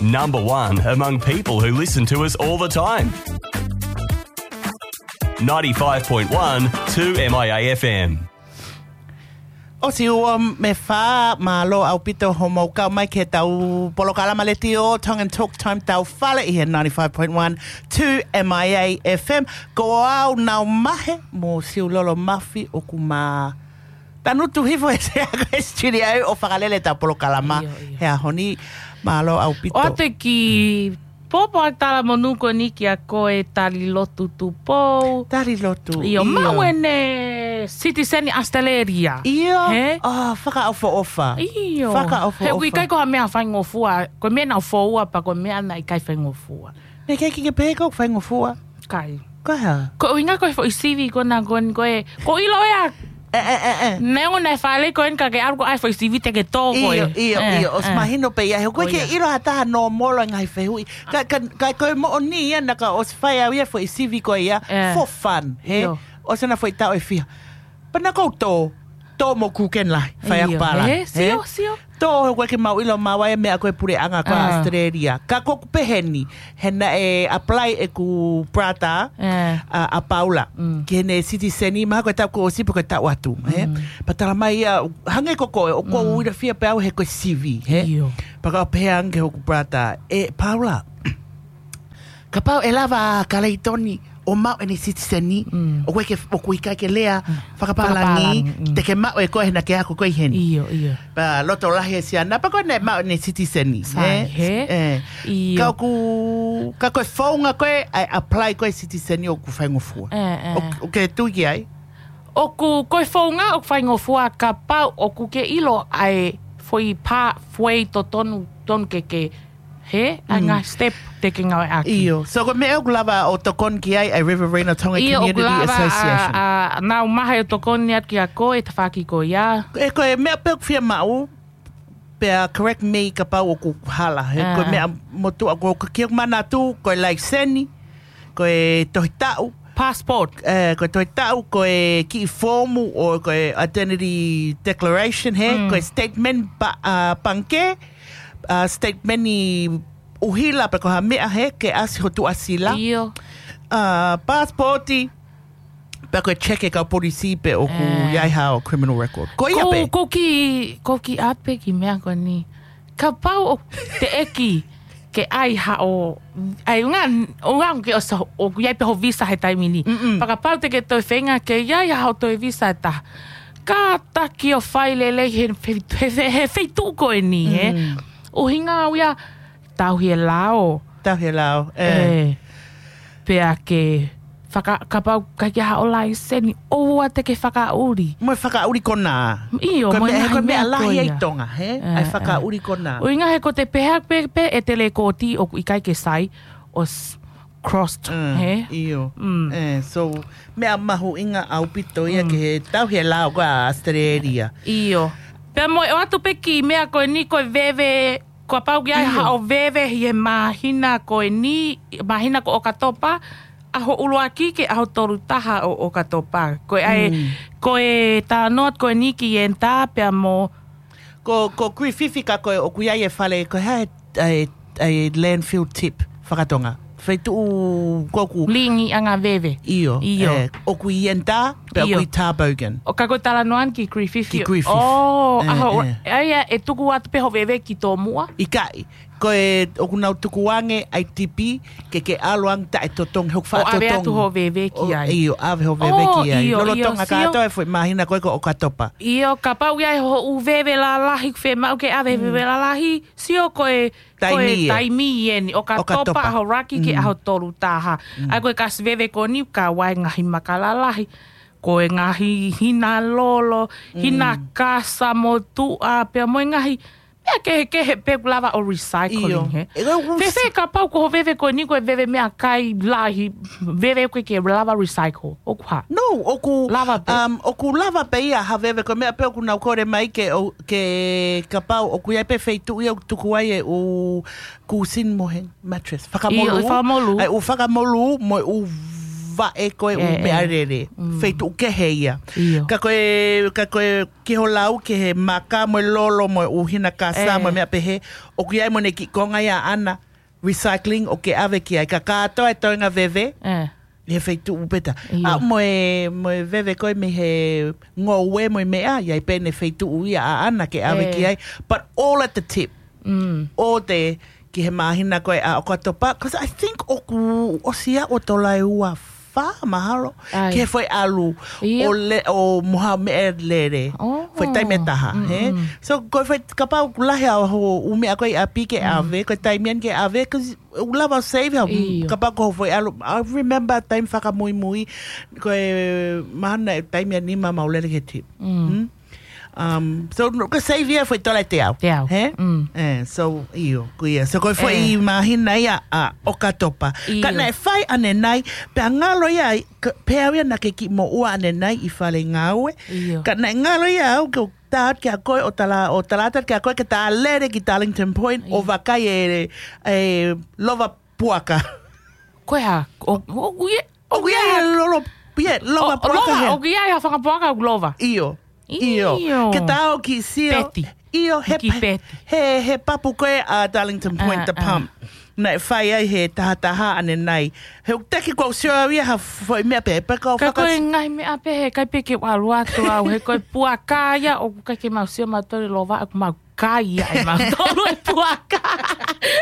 Number 1 among people who listen to us all the time. 95.1 2MIA FM. O si ua me wha malo au pito homo kau mai ke tau polokala maleti o Tongue and Talk Time tau whale i he 95.1 2MIA FM. Ko au nau mahe mo siu lolo mafi o ku ma tanutu hifo e se aga studio o whakalele tau polokala ma. Hea honi malo au pito. O te ki popo a tala monu ko ni ki a koe tali lotu tupou. Tari lotu. Io mawene Citizen Australia. Io. He? Whaka ofa ofa. Io. Whaka ofa He ofa. ui kai ko ha mea whaingofua. Ko mea nau fōua pa ko mea na i kai whaingofua. Ne kei ki ke pēko whaingofua. Kai. Ko hea? Ko inga koe fo i CV ko na koe ko ilo ea. Neo nei whale ko en ka ke aru ko ai fo i CV te ke tō koe. Iyo. Os mahino pe ia. Koe ke iro hataha no molo ngai whehui. Kai koe mo o ni ia na ka os whai au ia fo i CV koe ia. For fun. He? Os ana fo i tau e fia. Pana kou tō mo kuken lai. Whai aku pala. Sio. Tō koe ke mau ilo mawai mea koe pure anga ko Australia. Ka koku peheni. Hena e apply e ku prata a Paula. Ke ne citizen i maha koe tau ko o sipa koe tau atu. Patala mai ia hange ko koe. O ko uira fia pe au he koe CV. Paka o pehea ange hoku prata. Paula. Ka pau e lava kaleitoni. O mau e ni citizen ni. O koe ke o kui kai ke lea. Whakapalangi. Te ke mau e koe hena ke ako koe heni. Iyo. Pa loto lahi e siana. Pa koe ne mau ni citizen ni. Iyo. Ka koe whaunga koe ai apply koe citizen ni o ku whaingofua. O ke tuki ai? O ku koe whaunga o whaingofua ka pau o ku ke ilo ai foi pa foi to ton ke he anga step te ke ngau aki. Iyo. So ko me au lava o tokon ki ai Riverina Tonga Community Association. Nau maha o tokon ni ki a koe te whaki ko ia. E koe mea peo fia mau. Pea correct me ka pau o ku hala. Koe mea motu a koe kia mana tu koe like seni. Koe tohi tau. Passport. Koe tohi tau. Koe ki formu o koe identity declaration he. Koe statement panke. Statement ni uhila pe ko ha mea he ke asi hotu asila. Iyo. Passporti pe ko check ka polisi pe o ku yai ha o criminal record. Ko ia pe. Ko ki ape ki mea ko ni. Ka pau o te eki ke ai ha o ai unga ke o ku yai pe ho visa he taimini. Paka pau te ke toi whenga ke yai ha o toi visa ta. Ka taki o whailele he feitu ko e ni he. O hinga au ia tau he lao. Pea ke whakapau kai ha o lai seni oua te ke whakauri. Moi whakauri kona. Iyo, moi ngai mea lahi koia. ai tonga, he? Ai whakauri kona. O inga he ko te pehea pe e tele kōti o i kai ke sai o crossed, he? Iyo. So, mea mahu inga au pito ia ke he tau he lao ka Australia. Iyo. Pea moi o atu peki mea koe ni koe veve, koe pau ki ai ha o veve hi he mahina koe ni, mahina ko o katopa, aho uluaki ke aho toru taha o katopa. Koe ai, koe tā noat koe ni ki enta, pea mo... Ko kui fifika koe o kuiai e whale, koe hae ai landfill tip whakatonga. Whaitu koku. Lingi anga veve. Iyo. O kui enta, pe o kui Tarbogan. O ka koe tala noan ki Griffith. Ki Griffith. Aho, aia e tuku atu peho veve ki tō mua. I kai. Koe o kunau tukuange ai tipi ke aloang ta e totong hok wha totong. O ave atu ho veve ki ai. Iyo, ave ho veve ki ai. Lolo tonga sio. kato e fwoi mahina koe ko o katopa. Iyo, ka pau iai ho u veve la lahi whe mau ke ave veve la lahi. Sio koe taimi eni. O katopa aho raki ke aho toru taha. Ai koe kas veve ko ni ka wai ngahi makala lahi. Koe ngahi hina lolo, hina kasa mo tua, pia mo ngahi... Mea kehe pe lava o recycling, he. Fefe ka pau ko veve ko ni ko veve mea kai lahi, veve ko ke lava recycle. O kwa? No, oku lava pe. Oku lava pe ia ha veve ko mea pe oku nau kore mai ke ka pau oku ia pe feitu ia tuku ai e o ku sin mohen mattress. Whakamolu. Whakamolu. Ai o whakamolu mo o vae koe u mea rere. Feitu uke heia. Ka koe ki ho lau ke he maka mo lolo mo uhina kasa mo mea pehe. O ki ai mo ne ki konga ia ana. Recycling o ke ave ki ai. Ka kātoa e toinga veve. He feitu upeta. A mo veve koe me he ngowe mo mea. Iai pene feitu uia a ana ke ave ki ai. But all at the tip. O te ki he mahina koe a okatopa. Because I think o sia o tolai ua mahalo. Ke foi alu o moha me lere. Foi taime taha. So koe foi kapau kulahe au umea koe api ke ave. Koe taimian ke ave. Because ulava save hau. Kapau ko foi alu. I remember time whaka mui mui. Koe mahana taimian nima maulere ke tip. So ko save ia foi tola te au. So io kuia. So ko foi mahina ia a okatopa. Kana e fai ane nai pe ngalo ia pe awia na ke ki mo ua ane nai I fale ngawe. Kana ngalo ia au ko taat ke koe o talata ke koe ke ta lere ki Darlington Point o vakai e lova puaka. Koe ha o lolo lova puaka. O ia ha whanga puaka o lova. Io. Ke tau ki sio. Peti. Io he papu koe a Darlington Point the pump. Na whai ai he taha ane nei. He teki kua sio ia ha foi mea pe. Ka koe ngai mea pe he kai peke walu atu au. He koe puaka ia o kai ke mau sio matori lova aku mau kai ia e mau tolu e puaka.